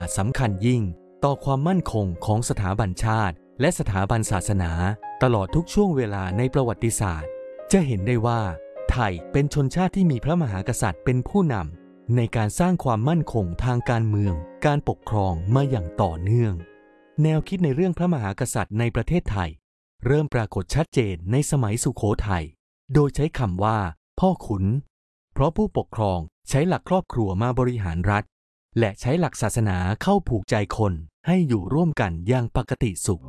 สำคัญยิ่งต่อความมั่นคงของสถาบันชาติและสถาบันศาสนาตลอดทุกช่วงเวลาในประวัติศาสตร์จะเห็นได้ว่าไทยเป็นชนชาติที่มีพระมหากษัตริย์เป็นผู้นำในการสร้างความมั่นคงทางการเมืองการปกครองมาอย่างต่อเนื่องแนวคิดในเรื่องพระมหากษัตริย์ในประเทศไทยเริ่มปรากฏชัดเจนในสมัยสุโขทัยโดยใช้คำว่าพ่อขุนเพราะผู้ปกครองใช้หลักครอบครัวมาบริหารรัฐและใช้หลักศาสนาเข้าผูกใจคนให้อยู่ร่วมกันอย่างปกติสุข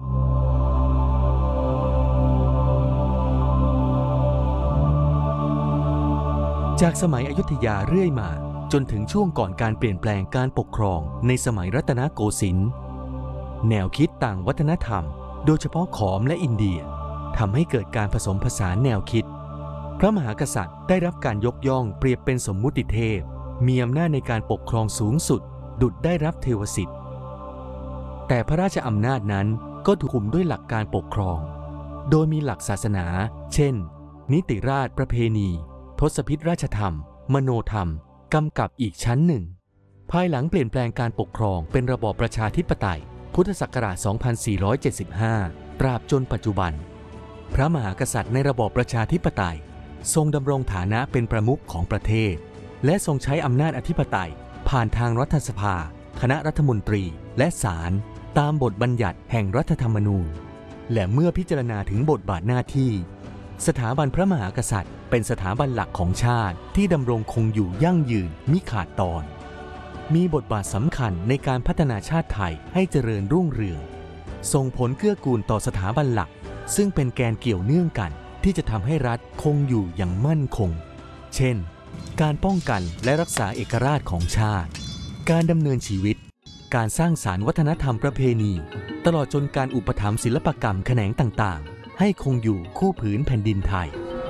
จากสมัยอยุธยาเรื่อยมาจนถึงช่วงก่อนการเปลี่ยนแปลงการปกครองในสมัยรัตนโกสินทร์แนวคิดต่างวัฒนธรรมโดยเฉพาะขอมและอินเดียทำให้เกิดการผสมผสานแนวคิดพระมหากษัตริย์ได้รับการยกย่องเปรียบเป็นสมมุติเทพมีอำนาจในการปกครองสูงสุดดุจได้รับเทวสิทธิ์แต่พระราชอำนาจนั้นก็ถูกคุมด้วยหลักการปกครองโดยมีหลักศาสนาเช่นนิติราชประเพณีทศพิธราชธรรมมโนธรรมกำกับอีกชั้นหนึ่งภายหลังเปลี่ยนแปลงการปกครองเป็นระบอบประชาธิปไตยพุทธศักราช 2475 ตราบจนปัจจุบันพระมหากษัตริย์ในระบอบประชาธิปไตยทรงดำรงฐานะเป็นประมุขของประเทศและทรงใช้อำนาจอธิปไตยผ่านทางรัฐสภาคณะรัฐมนตรีและศาลตามบทบัญญัติแห่งรัฐธรรมนูญและเมื่อพิจารณาถึงบทบาทหน้าที่สถาบันพระมหากษัตริย์เป็นสถาบันหลักของชาติที่ดำรงคงอยู่ยั่งยืนมิขาดตอนมีบทบาทสำคัญในการพัฒนาชาติไทยให้เจริญรุ่งเรืองส่งผลเกื้อกูลต่อสถาบันหลักซึ่งเป็นแกนเกี่ยวเนื่องกันที่จะทำให้รัฐคงอยู่อย่างมั่นคงเช่นการป้องกันและรักษาเอกราชของชาติการดำเนินชีวิตการสร้างสรรค์วัฒนธรรมประเพณีตลอดจนการอุปถัมภ์ศิลปกรรมแขนงต่างๆให้คงอยู่คู่ผืนแผ่นดินไทย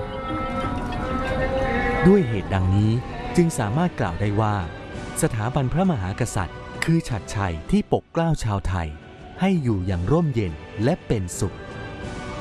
ด้วยเหตุดังนี้จึงสามารถกล่าวได้ว่าสถาบันพระมหากษัตริย์คือฉัตรชัยที่ปกเกล้าชาวไทยให้อยู่อย่างร่มเย็นและเป็นสุข